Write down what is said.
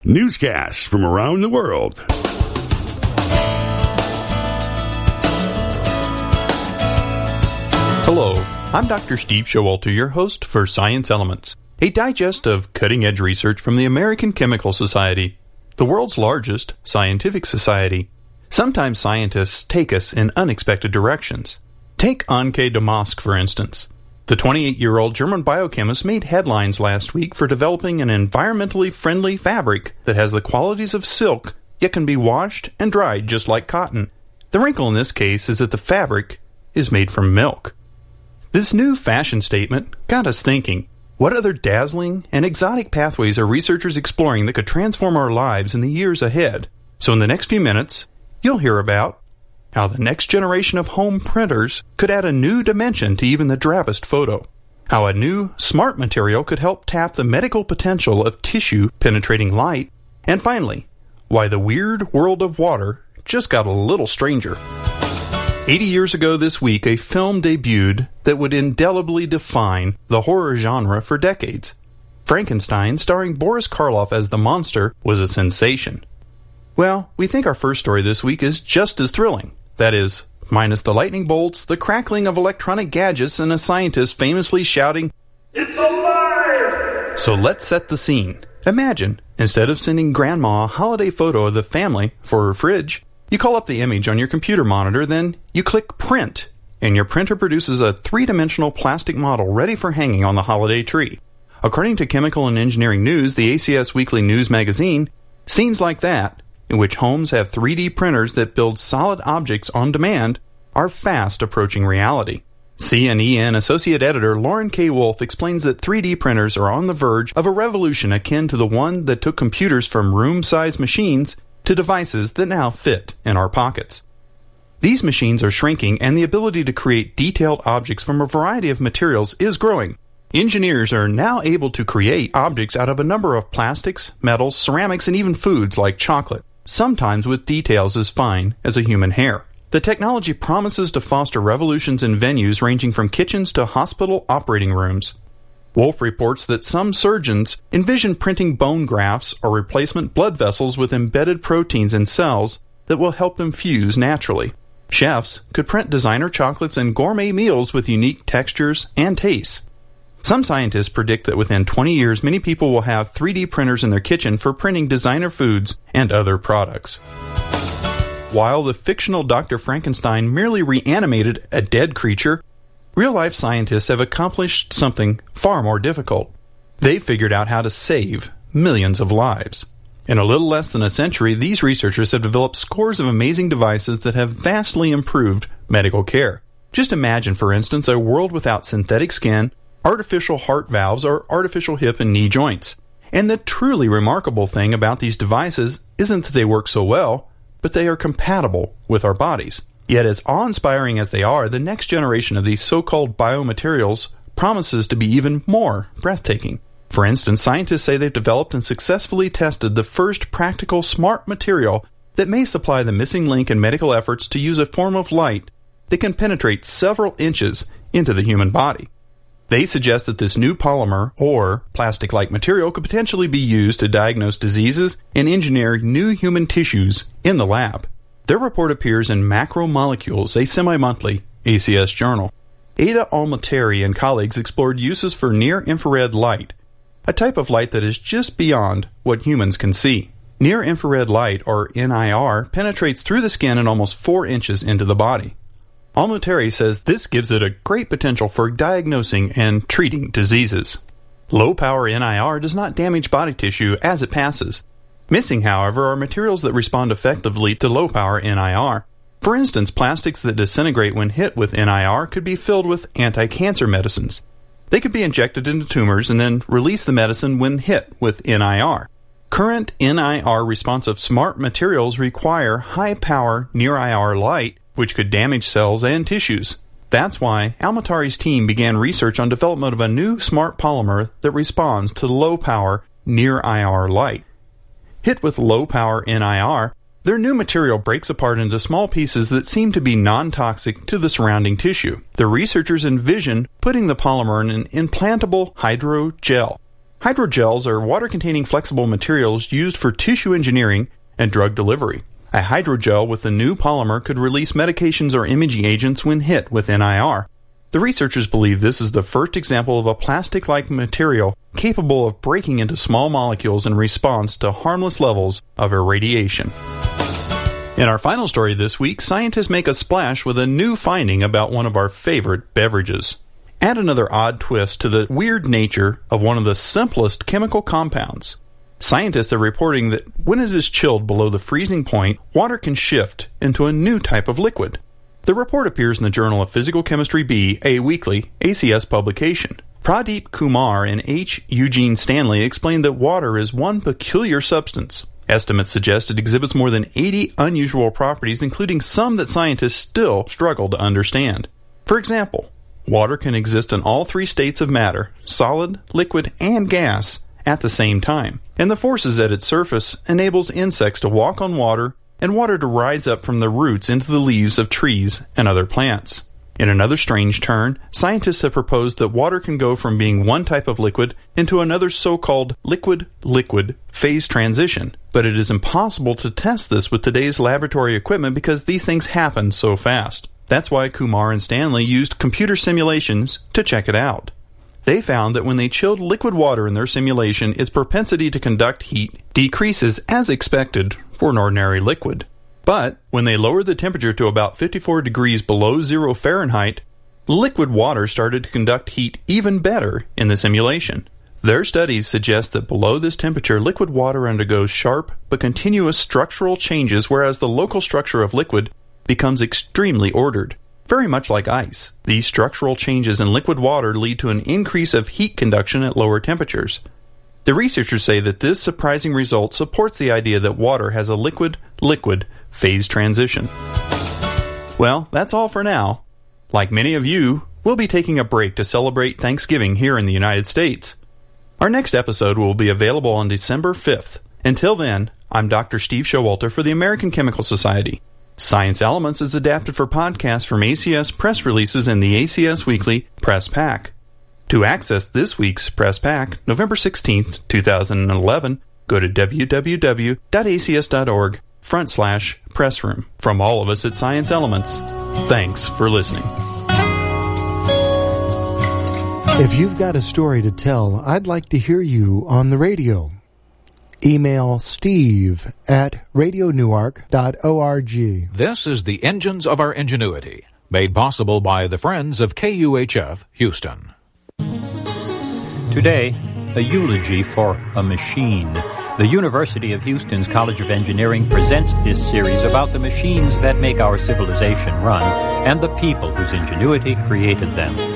Newscasts from around the world. Hello, I'm Dr. Steve Showalter, your host for Science Elements, a digest of cutting-edge research from the American Chemical Society, the world's largest scientific society. Sometimes scientists take us in unexpected directions. Take Anke Domask, for instance. The 28-year-old German biochemist made headlines last week for developing an environmentally friendly fabric that has the qualities of silk, yet can be washed and dried just like cotton. The wrinkle in this case is that the fabric is made from milk. This new fashion statement got us thinking, what other dazzling and exotic pathways are researchers exploring that could transform our lives in the years ahead? So in the next few minutes, you'll hear about how the next generation of home printers could add a new dimension to even the drabbest photo. How a new smart material could help tap the medical potential of tissue penetrating light. And finally, why the weird world of water just got a little stranger. 80 years ago this week, a film debuted that would indelibly define the horror genre for decades. Frankenstein, starring Boris Karloff as the monster, was a sensation. Well, we think our first story this week is just as thrilling. That is, minus the lightning bolts, the crackling of electronic gadgets, and a scientist famously shouting, "It's alive!" So let's set the scene. Imagine, instead of sending Grandma a holiday photo of the family for her fridge, you call up the image on your computer monitor, then you click Print, and your printer produces a three-dimensional plastic model ready for hanging on the holiday tree. According to Chemical and Engineering News, the ACS Weekly News magazine, scenes like that, in which homes have 3D printers that build solid objects on demand, are fast approaching reality. CNEN Associate Editor Lauren K. Wolf explains that 3D printers are on the verge of a revolution akin to the one that took computers from room-sized machines to devices that now fit in our pockets. These machines are shrinking, and the ability to create detailed objects from a variety of materials is growing. Engineers are now able to create objects out of a number of plastics, metals, ceramics, and even foods like chocolate, sometimes with details as fine as a human hair. The technology promises to foster revolutions in venues ranging from kitchens to hospital operating rooms. Wolf reports that some surgeons envision printing bone grafts or replacement blood vessels with embedded proteins in cells that will help them fuse naturally. Chefs could print designer chocolates and gourmet meals with unique textures and tastes. Some scientists predict that within 20 years, many people will have 3D printers in their kitchen for printing designer foods and other products. While the fictional Dr. Frankenstein merely reanimated a dead creature, real-life scientists have accomplished something far more difficult. They figured out how to save millions of lives. In a little less than a century, these researchers have developed scores of amazing devices that have vastly improved medical care. Just imagine, for instance, a world without synthetic skin, artificial heart valves, or artificial hip and knee joints. And the truly remarkable thing about these devices isn't that they work so well, but they are compatible with our bodies. Yet as awe-inspiring as they are, the next generation of these so-called biomaterials promises to be even more breathtaking. For instance, scientists say they've developed and successfully tested the first practical smart material that may supply the missing link in medical efforts to use a form of light that can penetrate several inches into the human body. They suggest that this new polymer, or plastic-like material, could potentially be used to diagnose diseases and engineer new human tissues in the lab. Their report appears in Macromolecules, a semi-monthly ACS journal. Ada Almateri and colleagues explored uses for near-infrared light, a type of light that is just beyond what humans can see. Near-infrared light, or NIR, penetrates through the skin and almost 4 inches into the body. Almateri says this gives it a great potential for diagnosing and treating diseases. Low-power NIR does not damage body tissue as it passes. Missing, however, are materials that respond effectively to low-power NIR. For instance, plastics that disintegrate when hit with NIR could be filled with anti-cancer medicines. They could be injected into tumors and then release the medicine when hit with NIR. Current NIR-responsive smart materials require high-power near-IR light, which could damage cells and tissues. That's why Almateri's team began research on development of a new smart polymer that responds to low-power near-IR light. Hit with low-power NIR, their new material breaks apart into small pieces that seem to be non-toxic to the surrounding tissue. The researchers envision putting the polymer in an implantable hydrogel. Hydrogels are water-containing flexible materials used for tissue engineering and drug delivery. A hydrogel with a new polymer could release medications or imaging agents when hit with NIR. The researchers believe this is the first example of a plastic-like material capable of breaking into small molecules in response to harmless levels of irradiation. In our final story this week, scientists make a splash with a new finding about one of our favorite beverages. Add another odd twist to the weird nature of one of the simplest chemical compounds. Scientists are reporting that when it is chilled below the freezing point, water can shift into a new type of liquid. The report appears in the Journal of Physical Chemistry B, a weekly ACS publication. Pradeep Kumar and H. Eugene Stanley explained that water is one peculiar substance. Estimates suggest it exhibits more than 80 unusual properties, including some that scientists still struggle to understand. For example, water can exist in all three states of matter, solid, liquid, and gas, at the same time. And the forces at its surface enables insects to walk on water and water to rise up from the roots into the leaves of trees and other plants. In another strange turn, scientists have proposed that water can go from being one type of liquid into another so-called liquid-liquid phase transition. But it is impossible to test this with today's laboratory equipment because these things happen so fast. That's why Kumar and Stanley used computer simulations to check it out. They found that when they chilled liquid water in their simulation, its propensity to conduct heat decreases as expected for an ordinary liquid. But when they lowered the temperature to about 54 degrees below 0 Fahrenheit, liquid water started to conduct heat even better in the simulation. Their studies suggest that below this temperature, liquid water undergoes sharp but continuous structural changes, whereas the local structure of liquid becomes extremely ordered. Very much like ice, these structural changes in liquid water lead to an increase of heat conduction at lower temperatures. The researchers say that this surprising result supports the idea that water has a liquid-liquid phase transition. Well, that's all for now. Like many of you, we'll be taking a break to celebrate Thanksgiving here in the United States. Our next episode will be available on December 5th. Until then, I'm Dr. Steve Showalter for the American Chemical Society. Science Elements is adapted for podcasts from ACS press releases in the ACS Weekly Press Pack. To access this week's Press Pack, November 16th, 2011, go to www.acs.org/pressroom. From all of us at Science Elements, thanks for listening. If you've got a story to tell, I'd like to hear you on the radio. Email steve@radionewark.org. This is the Engines of Our Ingenuity, made possible by the Friends of KUHF Houston. Today, a eulogy for a machine. The University of Houston's College of Engineering presents this series about the machines that make our civilization run and the people whose ingenuity created them.